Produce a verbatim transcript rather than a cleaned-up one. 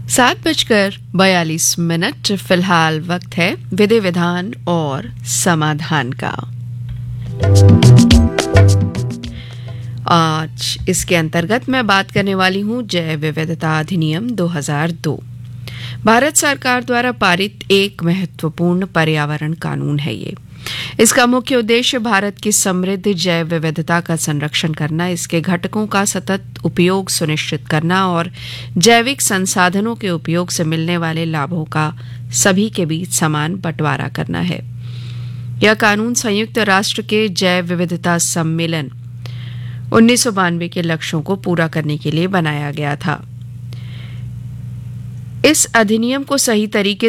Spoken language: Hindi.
सात बजकर बयालीस मिनट फिलहाल वक्त है विधि विधान और समाधान का। आज इसके अंतर्गत मैं बात करने वाली हूं जैव विविधता अधिनियम दो हज़ार दो। भारत सरकार द्वारा पारित एक महत्वपूर्ण पर्यावरण कानून है ये। इसका मुख्य उद्देश्य भारत की समृद्ध जैव विविधता का संरक्षण करना, इसके घटकों का सतत उपयोग सुनिश्चित करना और जैविक संसाधनों के उपयोग से मिलने वाले लाभों का सभी के बीच समान बंटवारा करना है। यह कानून संयुक्त राष्ट्र के जैव विविधता सम्मेलन उन्नीस सौ बानवे के लक्ष्यों को पूरा करने के लिए बनाया गया था। इस अधिनियम को सही तरीके